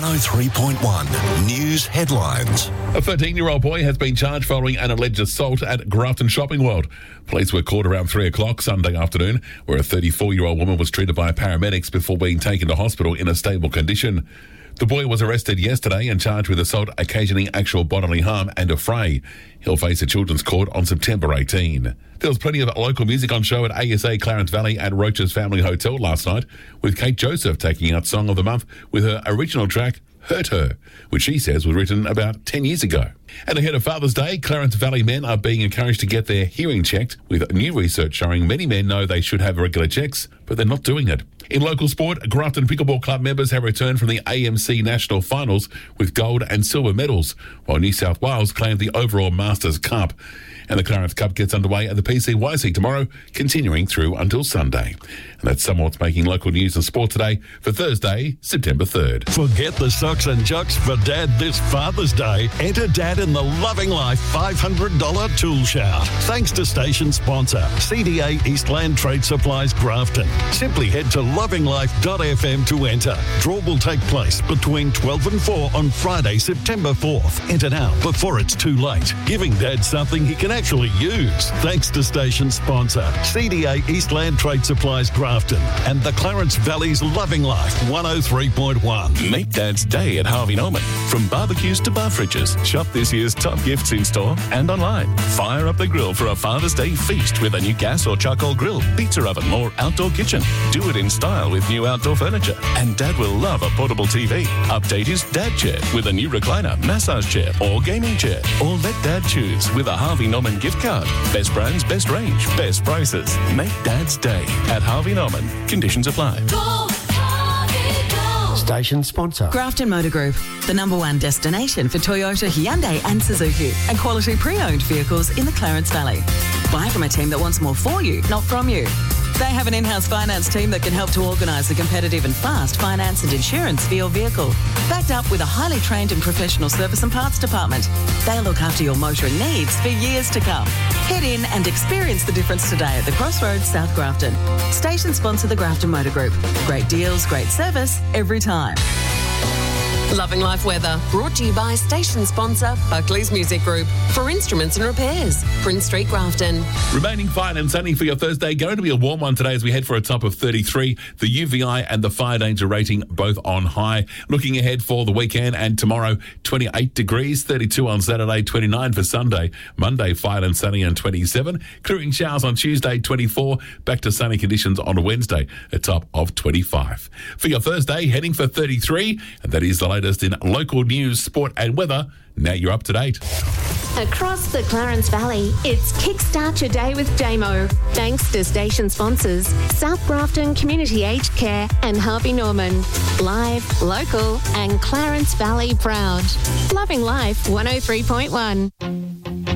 103.1 News Headlines. A 13-year-old boy has been charged following an alleged assault at Grafton Shopping World. Police were called around 3 o'clock Sunday afternoon, where a 34-year-old woman was treated by paramedics before being taken to hospital in a stable condition. The boy was arrested yesterday and charged with assault occasioning actual bodily harm and a fray. He'll face a children's court on September 18. There was plenty of local music on show at ASA Clarence Valley at Roach's Family Hotel last night, with Kate Joseph taking out Song of the Month with her original track, Hurt Her, which she says was written about 10 years ago. And ahead of Father's Day, Clarence Valley men are being encouraged to get their hearing checked, with new research showing many men know they should have regular checks, but they're not doing it. In local sport, Grafton Pickleball Club members have returned from the AMC National Finals with gold and silver medals, while New South Wales claimed the overall Masters Cup. And the Clarence Cup gets underway at the PCYC tomorrow, continuing through until Sunday. And that's some of what's making local news and sport today for Thursday, September 3rd. Forget the socks and jocks for Dad this Father's Day. Enter Dad in the Loving Life $500 tool shout. Thanks to station sponsor, CDA Eastland Trade Supplies Grafton. Simply head to lovinglife.fm to enter. Draw will take place between 12 and 4 on Friday, September 4th. Enter now before it's too late. Giving Dad something he can actually use. Thanks to station sponsor, CDA Eastland Trade Supplies Grafton and the Clarence Valley's Loving Life 103.1. Make Dad's Day at Harvey Norman. From barbecues to bar fridges, shop this year's top gifts in store and online. Fire up the grill for a Father's Day feast with a new gas or charcoal grill, pizza oven or outdoor kitchen. Do it in style with new outdoor furniture. And Dad will love a portable TV. Update his Dad chair with a new recliner, massage chair or gaming chair. Or let Dad choose with a Harvey Norman gift card. Best brands, best range, best prices. Make Dad's Day at Harvey Norman. Conditions apply. Station sponsor. Grafton Motor Group, the #1 destination for Toyota, Hyundai and Suzuki, and quality pre-owned vehicles in the Clarence Valley. Buy from a team that wants more for you, not from you. They have an in-house finance team that can help to organise a competitive and fast finance and insurance for your vehicle, backed up with a highly trained and professional service and parts department. They'll look after your motoring needs for years to come. Head in and experience the difference today at the Crossroads, South Grafton. Station sponsor the Grafton Motor Group. Great deals, great service, every time. Loving Life weather, brought to you by station sponsor Buckley's Music Group for instruments and repairs, Prince Street, Grafton. Remaining fine and sunny for your Thursday. Going to be a warm one today as we head for a top of 33. The UVI and the fire danger rating both on high. Looking ahead for the weekend and tomorrow, 28 degrees, 32 on Saturday, 29 for Sunday. Monday, fine and sunny and 27. Clearing showers on Tuesday, 24. Back to sunny conditions on Wednesday, a top of 25. For your Thursday, heading for 33, and that is the latest in local news, sport and weather. Now you're up to date. Across the Clarence Valley, it's Kickstart Your Day with Damo. Thanks to station sponsors South Grafton Community Aged Care and Harvey Norman. Live, local and Clarence Valley proud. Loving Life 103.1.